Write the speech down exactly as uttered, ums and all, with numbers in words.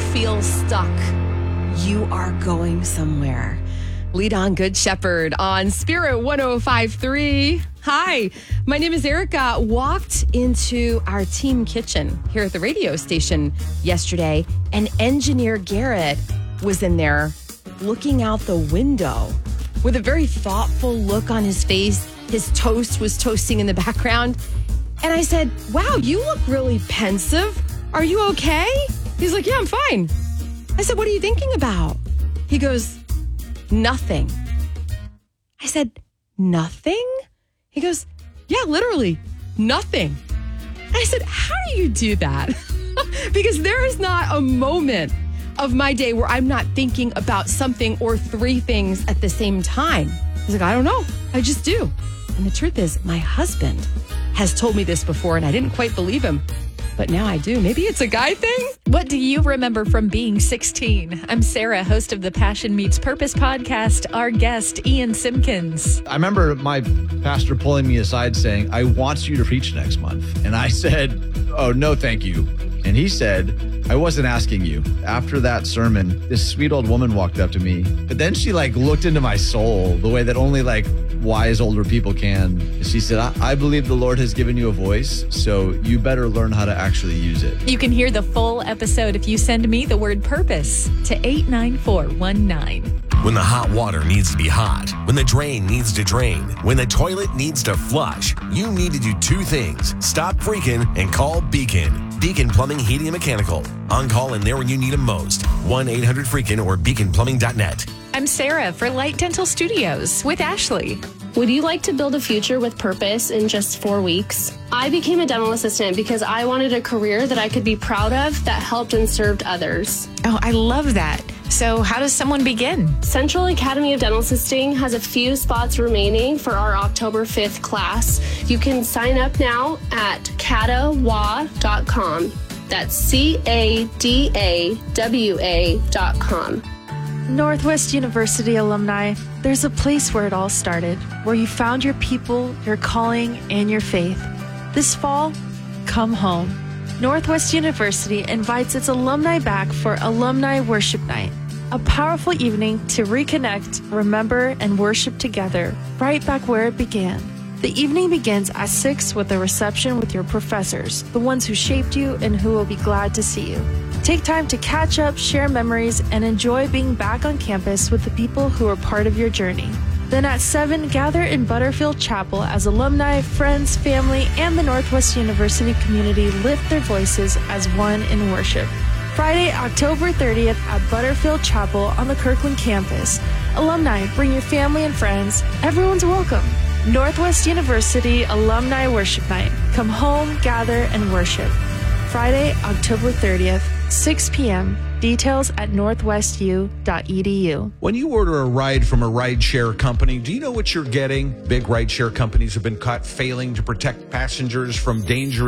feel stuck, you are going somewhere. Lead on Good Shepherd on Spirit one oh five point three. Hi, my name is Erica. Walked into our team kitchen here at the radio station yesterday, and engineer Garrett was in there looking out the window with a very thoughtful look on his face. His toast was toasting in the background. And I said, wow, you look really pensive. Are you okay? He's like, yeah, I'm fine. I said, what are you thinking about? He goes, nothing. I said, nothing? He goes, yeah, literally, nothing. I said, how do you do that? Because there is not a moment of my day where I'm not thinking about something or three things at the same time. He's like, I don't know. I just do. And the truth is, my husband has told me this before, and I didn't quite believe him. But now I do. Maybe it's a guy thing. What do you remember from being sixteen? I'm Sarah, host of the Passion Meets Purpose podcast. Our guest, Ian Simpkins. I remember my pastor pulling me aside saying, I want you to preach next month. And I said, oh, no, thank you. And he said, I wasn't asking you. After that sermon, this sweet old woman walked up to me. But then she like looked into my soul the way that only like wise older people can. She said, I, I believe the Lord has given you a voice, so you better learn how to actually use it. You can hear the full episode if you send me the word purpose to eight nine four one nine. When the hot water needs to be hot, when the drain needs to drain, when the toilet needs to flush, you need to do two things. Stop freaking and call Beacon. Beacon Plumbing, Heating, and Mechanical. On call and there when you need them most. one eight hundred freaking or beacon plumbing dot net. I'm Sarah for Light Dental Studios with Ashley. Would you like to build a future with purpose in just four weeks? I became a dental assistant because I wanted a career that I could be proud of that helped and served others. Oh, I love that. So how does someone begin? Central Academy of Dental Assisting has a few spots remaining for our October fifth class. You can sign up now at cadawa dot com. That's C A D A W A dot com. Northwest University alumni, there's a place where it all started, where you found your people, your calling, and your faith. This fall, come home. Northwest University invites its alumni back for Alumni Worship Night, a powerful evening to reconnect, remember, and worship together, right back where it began. The evening begins at six with a reception with your professors, the ones who shaped you and who will be glad to see you. Take time to catch up, share memories, and enjoy being back on campus with the people who are part of your journey. Then at seven, gather in Butterfield Chapel as alumni, friends, family, and the Northwest University community lift their voices as one in worship. Friday, October thirtieth at Butterfield Chapel on the Kirkland campus. Alumni, bring your family and friends. Everyone's welcome. Northwest University Alumni Worship Night. Come home, gather, and worship. Friday, October thirtieth, six p.m. Details at northwest u dot e d u. When you order a ride from a rideshare company, do you know what you're getting? Big rideshare companies have been caught failing to protect passengers from dangerous